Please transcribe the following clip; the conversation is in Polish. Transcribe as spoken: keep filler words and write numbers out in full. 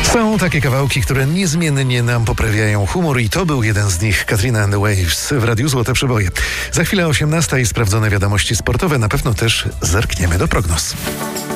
Są takie kawałki, które niezmiennie nam poprawiają humor i to był jeden z nich. Katrina and the Waves w Radiu Złote Przeboje. Za chwilę osiemnasta i sprawdzone wiadomości sportowe. Na pewno też zerkniemy do prognoz.